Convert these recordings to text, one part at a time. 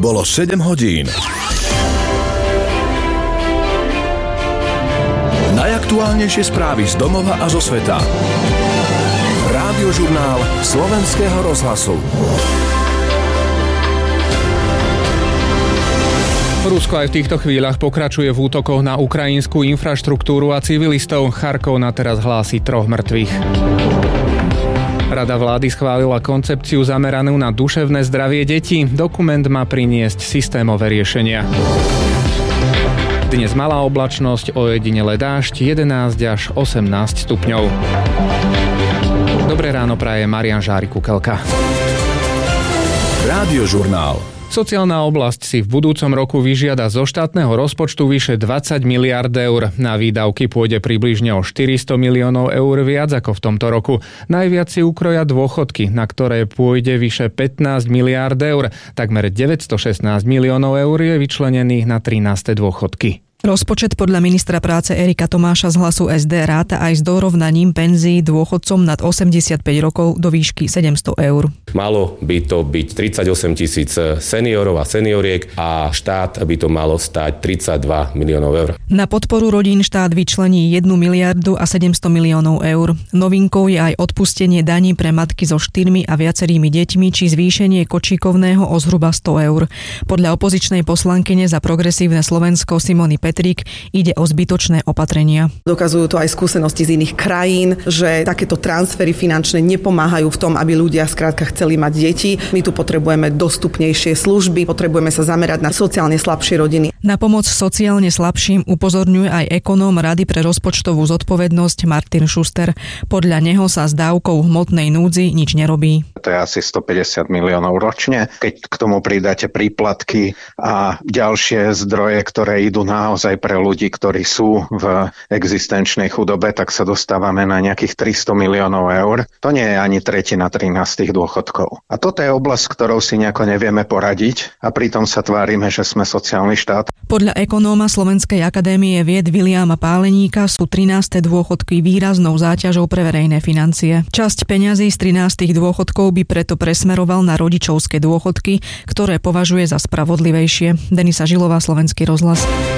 Bolo 7 hodín. Najaktuálnejšie správy z domova a zo sveta. Rádiožurnál Slovenského rozhlasu. Rusko aj v týchto chvíľach pokračuje v útokoch na ukrajinskú infraštruktúru a civilistov. Charkov na teraz hlási 3 mŕtvych. Rada vlády schválila koncepciu zameranú na duševné zdravie detí. Dokument má priniesť systémové riešenia. Dnes malá oblačnosť, ojedinele dážď, 11 až 18 stupňov. Dobré ráno praje Marián Žárik-Kukelka. Rádiožurnál. Sociálna oblasť si v budúcom roku vyžiada zo štátneho rozpočtu vyše 20 miliárd eur. Na výdavky pôjde približne o 400 miliónov eur viac ako v tomto roku. Najviac si ukroja dôchodky, na ktoré pôjde vyše 15 miliárd eur. Takmer 916 miliónov eur je vyčlenených na 13. dôchodky. Rozpočet podľa ministra práce Erika Tomáša z Hlasu SD ráta aj s dorovnaním penzií dôchodcom nad 85 rokov do výšky 700 eur. Malo by to byť 38 000 seniorov a senioriek a štát by to malo stáť 32 miliónov eur. Na podporu rodín štát vyčlení 1 miliardu a 700 miliónov eur. Novinkou je aj odpustenie daní pre matky so 4 a viacerými deťmi či zvýšenie kočíkovného o zhruba 100 eur. Podľa opozičnej poslankyne za Progresívne Slovensko Simony Petrík ide o zbytočné opatrenia. Dokazujú to aj skúsenosti z iných krajín, že takéto transfery finančné nepomáhajú v tom, aby ľudia skrátka chceli mať deti. My tu potrebujeme dostupnejšie služby, potrebujeme sa zamerať na sociálne slabšie rodiny. Na pomoc sociálne slabším upozorňuje aj ekonóm Rady pre rozpočtovú zodpovednosť Martin Schuster. Podľa neho sa s dávkou hmotnej núdzi nič nerobí. To je asi 150 miliónov ročne. Keď k tomu pridáte príplatky a ďalšie zdroje, ktoré idú naozaj pre ľudí, ktorí sú v existenčnej chudobe, tak sa dostávame na nejakých 300 miliónov eur. To nie je ani tretina 13 dôchodkov. A toto je oblasť, ktorou si nejako nevieme poradiť a pritom sa tvárime, že sme sociálny štát. Podľa ekonóma Slovenskej akadémie vied Viliama Páleníka sú 13. dôchodky výraznou záťažou pre verejné financie. Časť peňazí z 13. dôchodkov by preto presmeroval na rodičovské dôchodky, ktoré považuje za spravodlivejšie. Denisa Žilová, Slovenský rozhlas.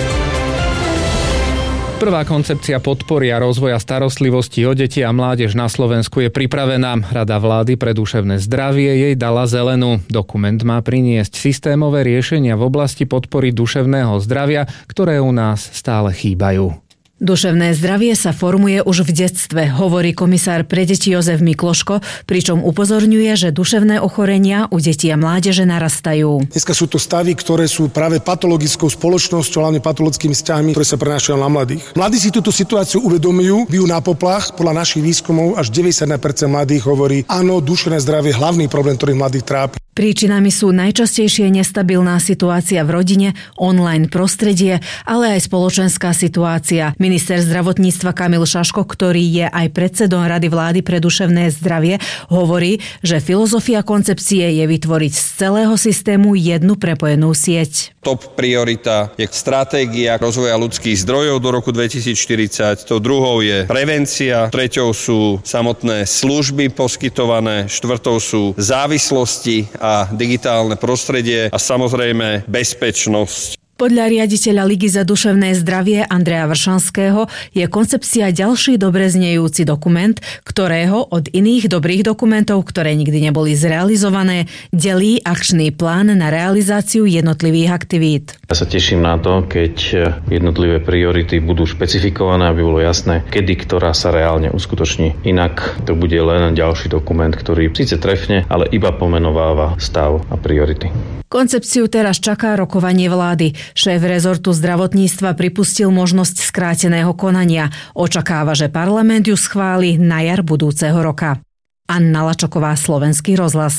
Prvá koncepcia podpory a rozvoja starostlivosti o deti a mládež na Slovensku je pripravená. Rada vlády pre duševné zdravie jej dala zelenú. Dokument má priniesť systémové riešenia v oblasti podpory duševného zdravia, ktoré u nás stále chýbajú. Duševné zdravie sa formuje už v detstve, hovorí komisár pre deti Jozef Mikloško, pričom upozorňuje, že duševné ochorenia u detí a mládeže narastajú. Dneska sú to stavy, ktoré sú práve patologickou spoločnosťou, hlavne patologickými vzťahmi, ktoré sa prenášajú na mladých. Mladí si túto situáciu uvedomujú, bijú na poplach. Podľa našich výskumov až 91% mladých hovorí, áno, duševné zdravie je hlavný problém, ktorý mladých trápi. Príčinami sú najčastejšie nestabilná situácia v rodine, online prostredie, ale aj spoločenská situácia. Minister zdravotníctva Kamil Šaško, ktorý je aj predsedom Rady vlády pre duševné zdravie, hovorí, že filozofia koncepcie je vytvoriť z celého systému jednu prepojenú sieť. Top priorita je stratégia rozvoja ľudských zdrojov do roku 2040. To druhou je prevencia, treťou sú samotné služby poskytované, štvrtou sú závislosti a digitálne prostredie a samozrejme bezpečnosť. Podľa riaditeľa Ligy za duševné zdravie Andreja Vršanského je koncepcia ďalší dobre znejúci dokument, ktorého od iných dobrých dokumentov, ktoré nikdy neboli zrealizované, delí akčný plán na realizáciu jednotlivých aktivít. Ja sa teším na to, keď jednotlivé priority budú špecifikované, aby bolo jasné, kedy ktorá sa reálne uskutoční. Inak to bude len ďalší dokument, ktorý síce trefne, ale iba pomenováva stav a priority. Koncepciu teraz čaká rokovanie vlády. Šéf rezortu zdravotníctva pripustil možnosť skráteného konania. Očakáva, že parlament ju schváli na jar budúceho roka. Anna Lačoková, Slovenský rozhlas.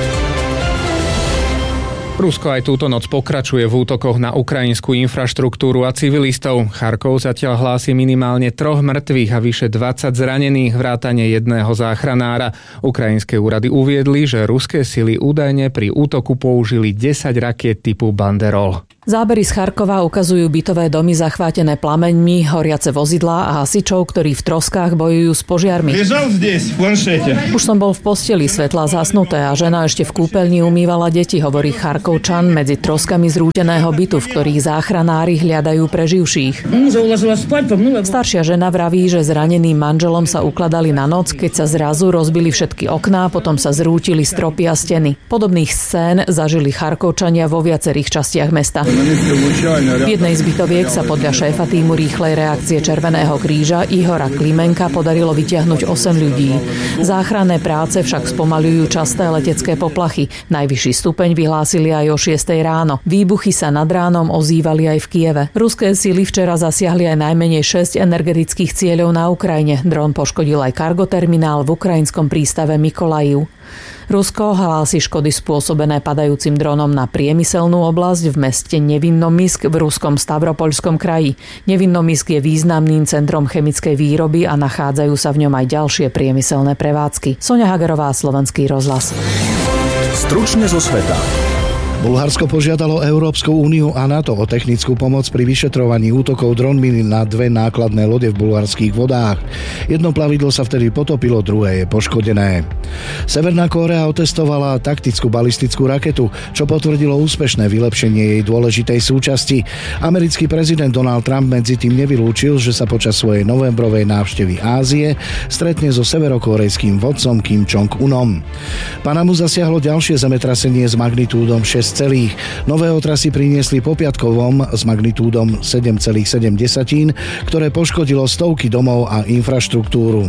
Rusko aj túto noc pokračuje v útokoch na ukrajinskú infraštruktúru a civilistov. Charkov zatiaľ hlási minimálne 3 mŕtvych a vyše 20 zranených, vrátane jedného záchranára. Ukrajinské úrady uviedli, že ruské sily údajne pri útoku použili 10 rakiet typu Banderol. Zábery z Charkova ukazujú bytové domy zachvátené plameňmi, horiace vozidlá a hasičov, ktorí v troskách bojujú s požiarmi. Už som bol v posteli, svetlá zasnuté a žena ešte v kúpeľni umývala deti, hovorí Charkovčan medzi troskami zrúteného bytu, v ktorých záchranári hľadajú preživších. Staršia žena vraví, že zraneným manželom sa ukladali na noc, keď sa zrazu rozbili všetky okná, potom sa zrútili stropy a steny. Podobných scén zažili Charkovčania vo viacerých častiach mesta. V jednej z bytoviek sa podľa šéfa týmu rýchlej reakcie Červeného kríža Ihora Klimenka podarilo vytiahnuť 8 ľudí. Záchranné práce však spomaľujú časté letecké poplachy. Najvyšší stupeň vyhlásili aj o 6 ráno. Výbuchy sa nad ránom ozývali aj v Kieve. Ruské sily včera zasiahli aj najmenej 6 energetických cieľov na Ukrajine. Dron poškodil aj kargoterminál v ukrajinskom prístave Mykolajiv. Rusko hlási škody spôsobené padajúcim dronom na priemyselnú oblasť v meste Nevinnomysk v ruskom Stavropoľskom kraji. Nevinnomysk je významným centrom chemickej výroby a nachádzajú sa v ňom aj ďalšie priemyselné prevádzky. Soňa Hagarová, Slovenský rozhlas. Stručne zo sveta. Bulharsko požiadalo Európsku úniu a NATO o technickú pomoc pri vyšetrovaní útokov dronmi na 2 nákladné lode v bulharských vodách. Jedno plavidlo sa vtedy potopilo, druhé je poškodené. Severná Kórea otestovala taktickú balistickú raketu, čo potvrdilo úspešné vylepšenie jej dôležitej súčasti. Americký prezident Donald Trump medzi tým nevylúčil, že sa počas svojej novembrovej návštevy Ázie stretne so severokórejským vodcom Kim Jong-unom. Panamu zasiahlo ďalšie zemetrasenie s magnitúdom 6. Nové otrasy priniesli po piatkovom s magnitúdom 7,7, ktoré poškodilo stovky domov a infraštruktúru.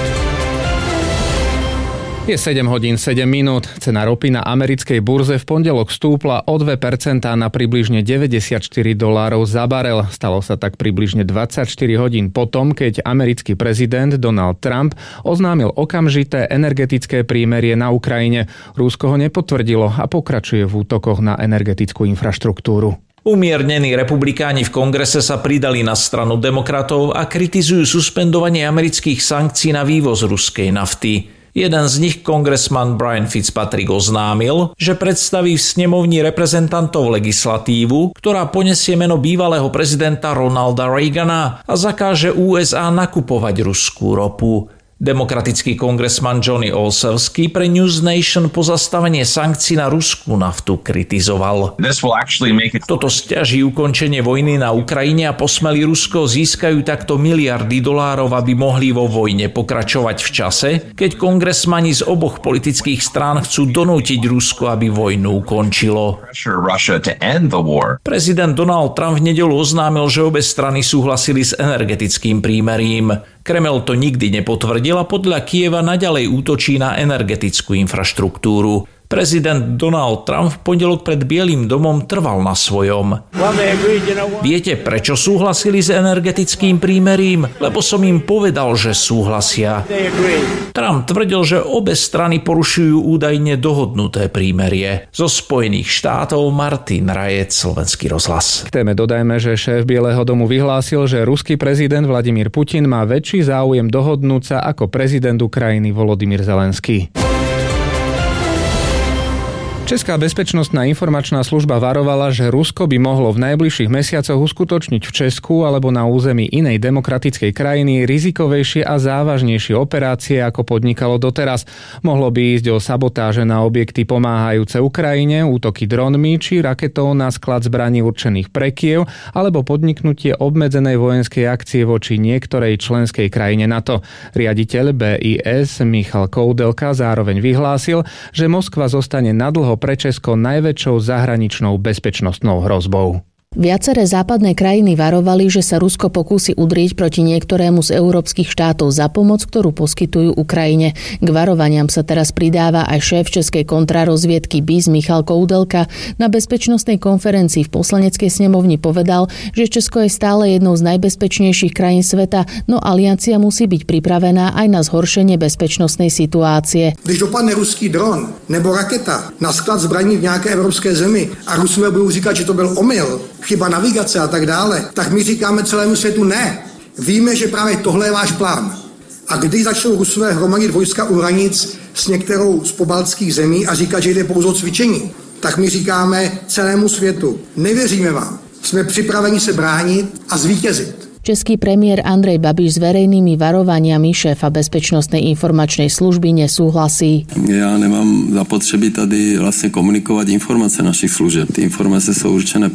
Je 7 hodín 7 minút. Cena ropy na americkej burze v pondelok stúpla o 2% na približne $94 za barel. Stalo sa tak približne 24 hodín potom, keď americký prezident Donald Trump oznámil okamžité energetické prímerie na Ukrajine. Rusko ho nepotvrdilo a pokračuje v útokoch na energetickú infraštruktúru. Umiernení republikáni v kongrese sa pridali na stranu demokratov a kritizujú suspendovanie amerických sankcií na vývoz ruskej nafty. Jeden z nich, kongresman Brian Fitzpatrick, oznámil, že predstaví v snemovni reprezentantov legislatívu, ktorá ponesie meno bývalého prezidenta Ronalda Reagana a zakáže USA nakupovať ruskú ropu. Demokratický kongresman Johnny Olszewski pre News Nation pozastavenie sankcií na ruskú naftu kritizoval. Toto sťaží ukončenie vojny na Ukrajine a posmelí Rusko získajú takto miliardy dolárov, aby mohli vo vojne pokračovať v čase, keď kongresmani z oboch politických strán chcú donútiť Rusko, aby vojnu ukončilo. Prezident Donald Trump v nedeľu oznámil, že obe strany súhlasili s energetickým prímerím. Kreml to nikdy nepotvrdil a podľa Kieva naďalej útočí na energetickú infraštruktúru. Prezident Donald Trump v pondelok pred Bielým domom trval na svojom. Viete, prečo súhlasili s energetickým prímerím? Lebo som im povedal, že súhlasia. Trump tvrdil, že obe strany porušujú údajne dohodnuté prímerie. Zo Spojených štátov Martin Rajec, Slovenský rozhlas. K téme dodajme, že šéf Bieleho domu vyhlásil, že ruský prezident Vladimír Putin má väčší záujem dohodnúť sa ako prezident Ukrajiny Volodymyr Zelenský. Česká bezpečnostná informačná služba varovala, že Rusko by mohlo v najbližších mesiacoch uskutočniť v Česku alebo na území inej demokratickej krajiny rizikovejšie a závažnejšie operácie, ako podnikalo doteraz. Mohlo by ísť o sabotáže na objekty pomáhajúce Ukrajine, útoky dronmi či raketou na sklad zbraní určených pre Kiev alebo podniknutie obmedzenej vojenskej akcie voči niektorej členskej krajine NATO. Riaditeľ BIS Michal Koudelka zároveň vyhlásil, že Moskva zostane nadlho pre Česko najväčšou zahraničnou bezpečnostnou hrozbou. Viaceré západné krajiny varovali, že sa Rusko pokúsi udrieť proti niektorému z európskych štátov za pomoc, ktorú poskytujú Ukrajine. K varovaniam sa teraz pridáva aj šéf českej kontrarozviedky BIS Michal Koudelka. Na bezpečnostnej konferencii v poslaneckej snemovni povedal, že Česko je stále jednou z najbezpečnejších krajín sveta, no aliancia musí byť pripravená aj na zhoršenie bezpečnostnej situácie. Když dopadne ruský dron nebo raketa na sklad zbraní v nějaké evropské zemi a Rusové budou říkat, že to byl omyl, chyba navigace a tak dále, tak my říkáme celému světu ne. Víme, že právě tohle je váš plán. A když začnou Rusové hromadit vojska u hranic s některou z pobaltských zemí a říkat, že jde pouze o cvičení, tak my říkáme celému světu, nevěříme vám, jsme připraveni se bránit a zvítězit. Český premiér Andrej Babiš s verejnými varovaniami šéfa Bezpečnostnej informačnej služby nesúhlasí. Ja nemám zapotřebí tady vlastně komunikovat informace našich služeb. Ty informace jsou určené